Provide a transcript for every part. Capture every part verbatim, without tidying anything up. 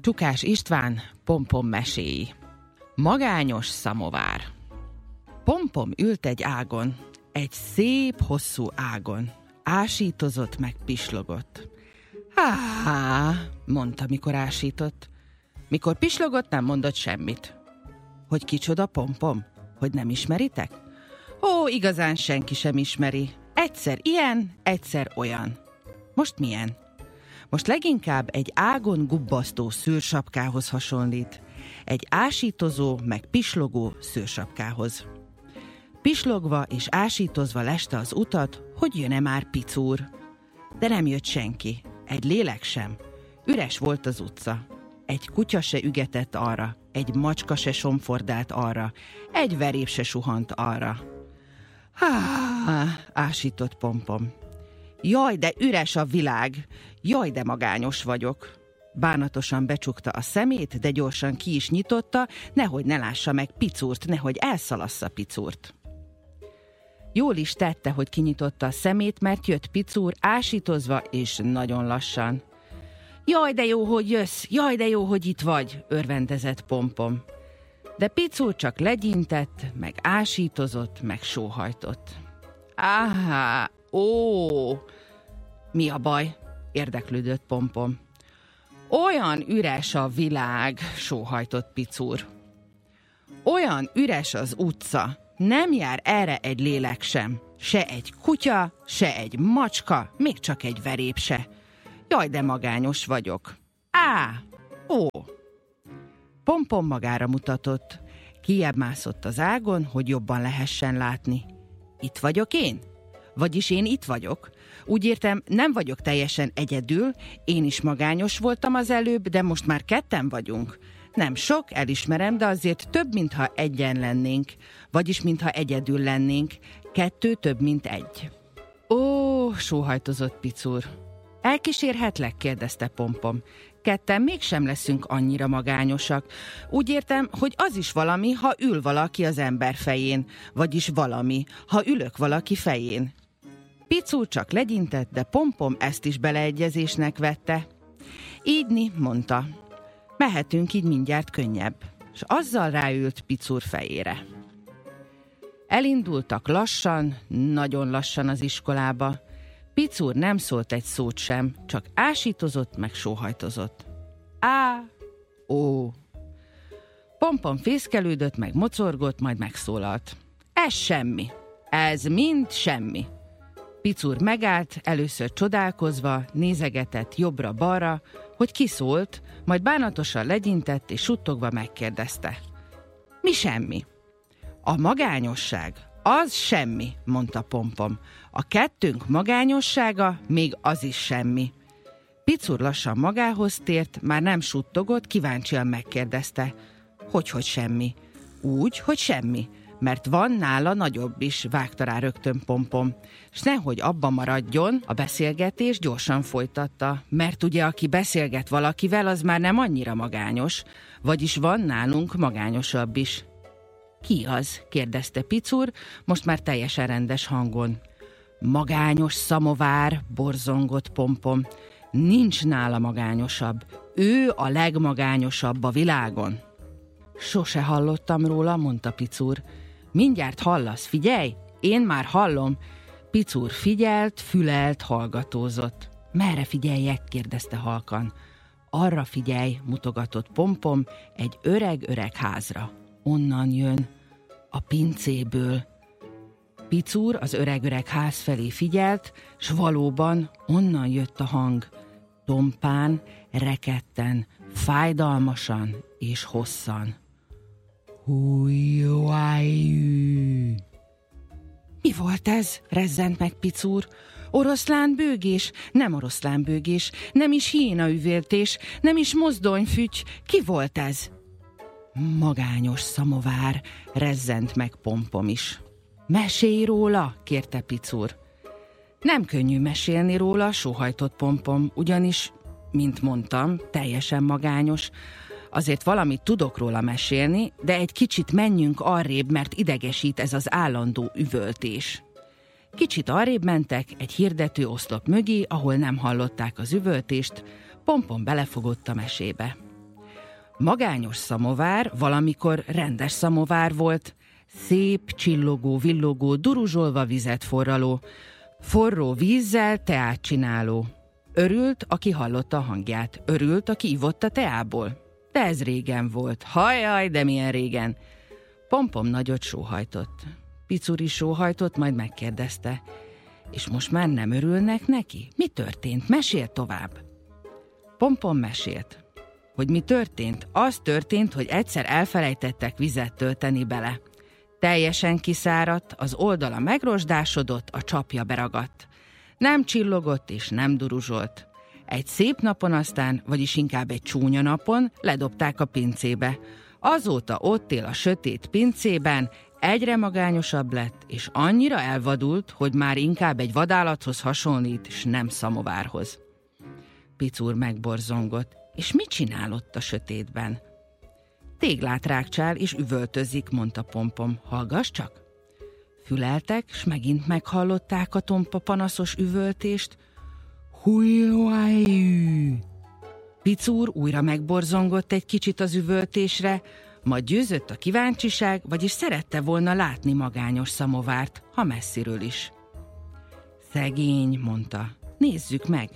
Csukás István Pompom meséi. Magányos szamovár. Pompom ült egy ágon, egy szép, hosszú ágon. Ásítozott meg pislogott. Há, mondta, mikor ásított. Mikor pislogott, nem mondott semmit. Hogy kicsoda Pompom? Hogy nem ismeritek? Ó, igazán senki sem ismeri. Egyszer ilyen, egyszer olyan. Most milyen? Most leginkább egy ágon gubbasztó szőrsapkához hasonlít. Egy ásítozó, meg pislogó szőrsapkához. Pislogva és ásítozva leste az utat, hogy jön-e már Picúr. De nem jött senki, egy lélek sem. Üres volt az utca. Egy kutya se ügetett arra, egy macska se somfordált arra, egy verép se suhant arra. Há, ásított Pompom. Jaj, de üres a világ! Jaj, de magányos vagyok! Bánatosan becsukta a szemét, de gyorsan ki is nyitotta, nehogy ne lássa meg Picúrt, nehogy elszalassza Picúrt. Jól is tette, hogy kinyitotta a szemét, mert jött Picúr ásítozva és nagyon lassan. Jaj, de jó, hogy jössz! Jaj, de jó, hogy itt vagy! Örvendezett Pompom. De Picúr csak legyintett, meg ásítozott, meg sóhajtott. Áhá, ó! Mi a baj? Érdeklődött Pompom. Olyan üres a világ, sóhajtott Picúr. Olyan üres az utca, nem jár erre egy lélek sem. Se egy kutya, se egy macska, még csak egy verép se. Jaj, de magányos vagyok. Á, ó! Pompom magára mutatott. Kijebb mászott az ágon, hogy jobban lehessen látni. Itt vagyok én? Vagyis én itt vagyok. Úgy értem, nem vagyok teljesen egyedül, én is magányos voltam az előbb, de most már ketten vagyunk. Nem sok, elismerem, de azért több, mintha egyen lennénk. Vagyis, mintha egyedül lennénk. Kettő több, mint egy. Ó, sóhajtozott Picúr. Elkísérhetlek? Kérdezte Pompom. Ketten mégsem leszünk annyira magányosak. Úgy értem, hogy az is valami, ha ül valaki az ember fején, vagyis valami, ha ülök valaki fején. Picúr csak legyintett, de Pompom ezt is beleegyezésnek vette. Ígyni, mondta. Mehetünk így mindjárt könnyebb. És azzal ráült Picúr fejére. Elindultak lassan, nagyon lassan az iskolába. Picúr nem szólt egy szót sem, csak ásítozott, meg sóhajtozott. Á, ó. Pompom fészkelődött, meg mocorgott, majd megszólalt. Ez semmi. Ez mind semmi. Picúr megállt, először csodálkozva, nézegetett jobbra-balra, hogy ki szólt, majd bánatosan legyintett és suttogva megkérdezte. Mi semmi? A magányosság. Az semmi, mondta Pompom. A kettőnk magányossága, még az is semmi. Picúr lassan magához tért, már nem suttogott, kíváncsian megkérdezte. Hogyhogy semmi? Úgy, hogy semmi, mert van nála nagyobb is, vágta rá rögtön Pompom. S nehogy abba maradjon, a beszélgetés gyorsan folytatta, mert ugye aki beszélget valakivel, az már nem annyira magányos, vagyis van nálunk magányosabb is. Ki az? Kérdezte Picúr, most már teljesen rendes hangon. Magányos szamovár, borzongott Pompom. Nincs nála magányosabb. Ő a legmagányosabb a világon. Sose hallottam róla, mondta Picúr. Mindjárt hallasz, figyelj! Én már hallom. Picúr figyelt, fülelt, hallgatózott. Merre figyeljek? Kérdezte halkan. Arra figyelj, mutogatott Pompom, egy öreg-öreg házra. Onnan jön, a pincéből. Picúr az öreg-öreg ház felé figyelt, s valóban onnan jött a hang. Tompán, rekedten, fájdalmasan és hosszan. Hújjajjű! Mi volt ez? Rezzent meg Picúr. Oroszlán bőgés, nem oroszlán bőgés, nem is hiénaüvéltés, nem is mozdonyfüty. Ki volt ez? Magányos szamovár, rezzent meg Pompom is. Mesélj róla, kérte Picúr. Nem könnyű mesélni róla, sóhajtott Pompom, ugyanis, mint mondtam, teljesen magányos. Azért valamit tudok róla mesélni, de egy kicsit menjünk arrébb, mert idegesít ez az állandó üvöltés. Kicsit arrébb mentek egy hirdető oszlop mögé, ahol nem hallották az üvöltést. Pompom belefogott a mesébe. Magányos szamovár valamikor rendes szamovár volt, szép, csillogó, villogó, duruzsolva vizet forraló, forró vízzel teát csináló. Örült, aki hallotta a hangját, örült, aki ivott a teából. De ez régen volt. Hajjaj, de milyen régen. Pompom nagyot sóhajtott. Picur is sóhajtott, majd megkérdezte. És most már nem örülnek neki? Mi történt? Mesél tovább. Pompom mesélt. Hogy mi történt? Az történt, hogy egyszer elfelejtettek vizet tölteni bele. Teljesen kiszáradt, az oldala megrosdásodott, a csapja beragadt. Nem csillogott és nem duruzsolt. Egy szép napon aztán, vagyis inkább egy csúnya napon ledobták a pincébe. Azóta ott él a sötét pincében, egyre magányosabb lett, és annyira elvadult, hogy már inkább egy vadállathoz hasonlít, és nem szamovárhoz. Picur megborzongott. És mit csinál ott a sötétben? Téglát rákcsál és üvöltözik, mondta Pompom. Hallgass csak! Füleltek, s megint meghallották a tompa panaszos üvöltést. Hújjajű! Picur újra megborzongott egy kicsit az üvöltésre, majd győzött a kíváncsiság, vagyis szerette volna látni magányos szamovárt, ha messziről is. Szegény, mondta, nézzük meg.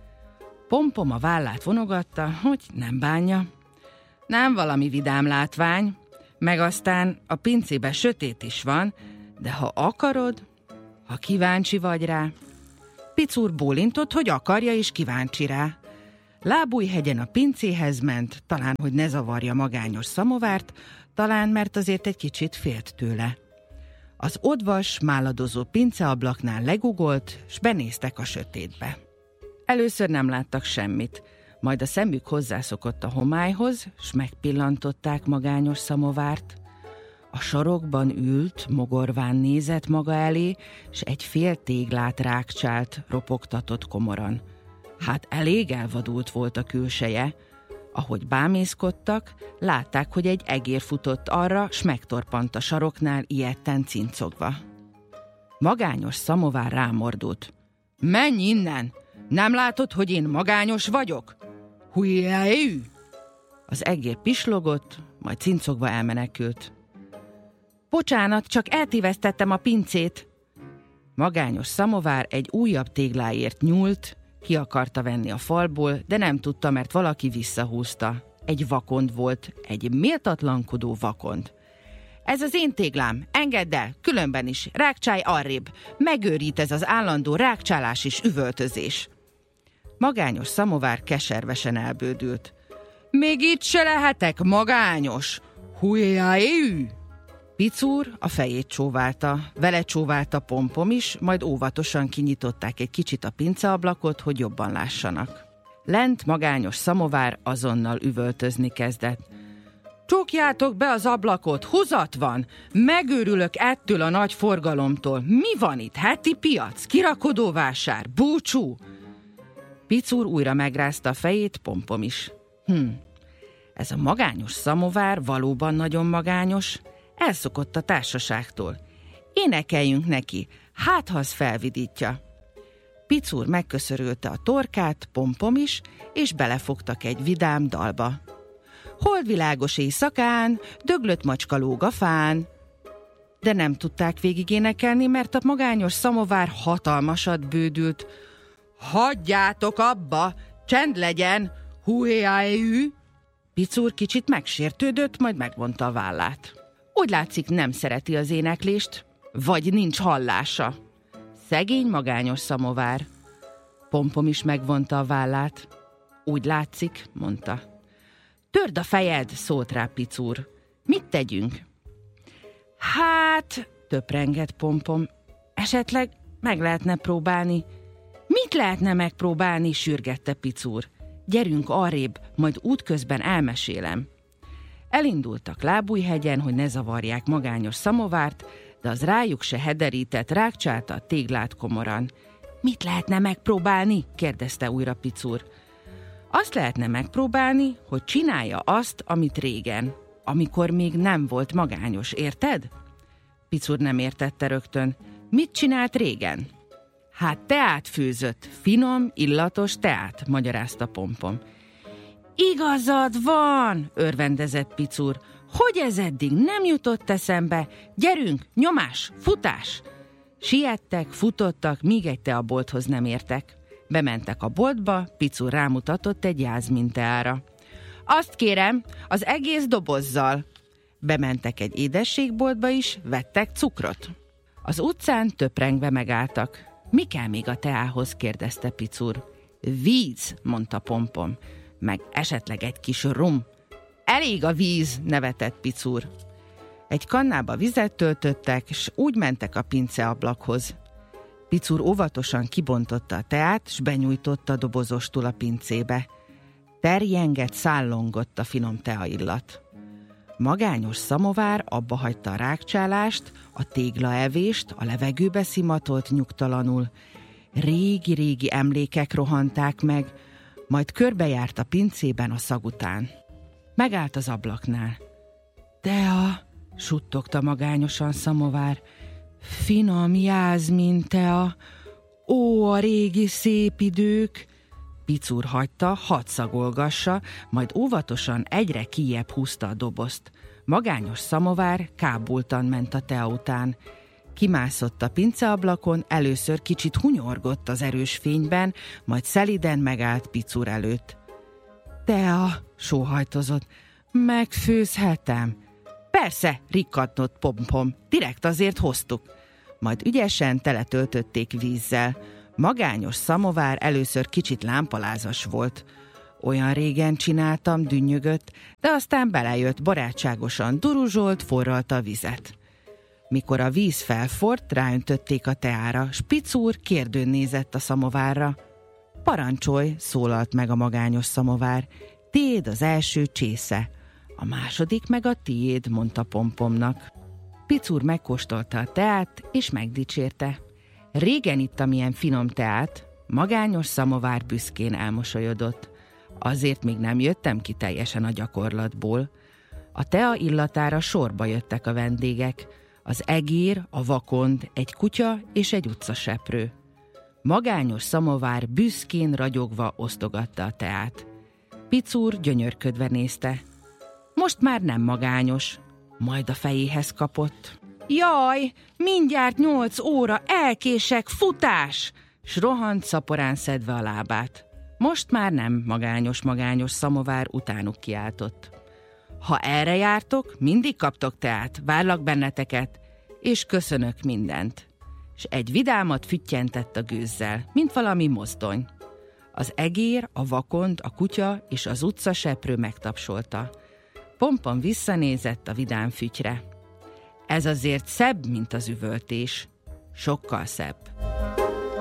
Pompom a vállát vonogatta, hogy nem bánja. Nem valami vidám látvány, meg aztán a pincébe sötét is van, de ha akarod, ha kíváncsi vagy rá. Picur bólintott, hogy akarja és kíváncsi rá. Lábújhegyen a pincéhez ment, talán, hogy ne zavarja magányos szamovárt, talán, mert azért egy kicsit félt tőle. Az odvas, máladozó pinceablaknál legugolt, s benéztek a sötétbe. Először nem láttak semmit, majd a szemük hozzászokott a homályhoz, s megpillantották magányos szamovárt. A sarokban ült, mogorván nézett maga elé, s egy fél téglát rákcsált, ropogtatott komoran. Hát elég elvadult volt a külseje. Ahogy bámészkodtak, látták, hogy egy egér futott arra, s megtorpant a saroknál ijedten cincogva. Magányos szamovár rámordult. Menj innen! Nem látod, hogy én magányos vagyok? Hujjájú! Az egér pislogott, majd cincogva elmenekült. Bocsánat, csak eltévesztettem a pincét. Magányos szamovár egy újabb tégláért nyúlt, ki akarta venni a falból, de nem tudta, mert valaki visszahúzta. Egy vakond volt, egy méltatlankodó vakond. Ez az én téglám, engedd el, különben is, rákcsálj arrébb, megőrít ez az állandó rákcsálás és üvöltözés. Magányos szamovár keservesen elbődült. Még itt se lehetek magányos! Hujjájú! Picur a fejét csóválta, vele csóválta Pompom is, majd óvatosan kinyitották egy kicsit a pinceablakot, hogy jobban lássanak. Lent magányos szamovár azonnal üvöltözni kezdett. Csukjátok be az ablakot, húzat van! Megőrülök ettől a nagy forgalomtól. Mi van itt? Heti piac? Kirakodóvásár? Búcsú? Picur újra megrázta a fejét, Pompom is. Hm, ez a magányos szamovár valóban nagyon magányos, elszokott a társaságtól. Énekeljünk neki, hát ha az felvidítja. Picur megköszörülte a torkát, Pompom is, és belefogtak egy vidám dalba. Holdvilágos éjszakán, döglött macska lóg a fán. De nem tudták végigénekelni, mert a magányos szamovár hatalmasat bődült. Hagyjátok abba, csend legyen, hújjájú! Picur kicsit megsértődött, majd megvonta a vállát. Úgy látszik, nem szereti az éneklést, vagy nincs hallása. Szegény magányos szamovár. Pompom is megvonta a vállát. Úgy látszik, mondta. Törd a fejed, szólt rá Picur. Mit tegyünk? Hát, töprengett Pompom. Esetleg meg lehetne próbálni. Mit lehetne megpróbálni, sürgette Picur. Gyerünk arrébb, majd útközben elmesélem. Elindultak Lábújhegyen, hogy ne zavarják magányos szamovárt, de az rájuk se hederített, rákcsálta a téglát komoran. Mit lehetne megpróbálni? kérdezte újra Picur. Azt lehetne megpróbálni, hogy csinálja azt, amit régen, amikor még nem volt magányos, érted? Picur nem értette rögtön. Mit csinált régen? Hát teát főzött, finom, illatos teát, magyarázta Pompom. Igazad van, örvendezett Picur. Hogy ez eddig nem jutott eszembe? Gyerünk, nyomás, futás! Siettek, futottak, míg egy teabolthoz nem értek. Bementek a boltba, Picur rámutatott egy jászminteára. Azt kérem, az egész dobozzal. Bementek egy édességboltba is, vettek cukrot. Az utcán töprengve megálltak. Mi kell még a teához? kérdezte Picur. Víz, mondta Pompom, meg esetleg egy kis rum. Elég a víz, nevetett Picur. Egy kannába vizet töltöttek, s úgy mentek a pinceablakhoz. Picur óvatosan kibontotta a teát, s benyújtotta dobozostul a pincébe. Terjengett, szállongott a finom teaillat. Magányos szamovár abba hagyta a rákcsálást, a téglaevést, a levegőbe szimatolt nyugtalanul. Régi-régi emlékek rohanták meg, majd körbejárt a pincében a szag után. Megállt az ablaknál. Tea, suttogta magányosan szamovár. Finom jászmin tea. Ó, a régi szép idők! Picur hagyta, hadd szagolgassa, majd óvatosan egyre kijjebb húzta a dobozt. Magányos szamovár kábultan ment a tea után. Kimászott a pinceablakon, először kicsit hunyorgott az erős fényben, majd szeliden megállt Picur előtt. Tea, sóhajtozott, megfőzhetem? Persze, rikkadtott Pompom, direkt azért hoztuk. Majd ügyesen teletöltötték vízzel. Magányos szamovár először kicsit lámpalázas volt. Olyan régen csináltam, dünnyögött, de aztán belejött, barátságosan duruzsolt, forralta a vizet. Mikor a víz felforrt, ráöntötték a teára, s Picur kérdőn nézett a szamovárra. Parancsolj, szólalt meg a magányos szamovár, tiéd az első csésze, a második meg a tiéd, mondta Pompomnak. Picur megkóstolta a teát, és megdicsérte. Régen ittam ilyen finom teát, magányos szamovár büszkén elmosolyodott. Azért még nem jöttem ki teljesen a gyakorlatból. A tea illatára sorba jöttek a vendégek, az egér, a vakond, egy kutya és egy utcaseprő. Magányos szamovár büszkén ragyogva osztogatta a teát. Picur gyönyörködve nézte. Most már nem magányos, majd a fejéhez kapott. Jaj, mindjárt nyolc óra, elkések, futás! S rohant szaporán szedve a lábát. Most már nem magányos-magányos szamovár utánuk kiáltott. Ha erre jártok, mindig kaptok teát, várlak benneteket, és köszönök mindent. S egy vidámat füttyentett a gőzzel, mint valami mozdony. Az egér, a vakond, a kutya és az utcaseprő megtapsolta. Pompom visszanézett a vidám fütyre. Ez azért szebb, mint az üvöltés. Sokkal szebb.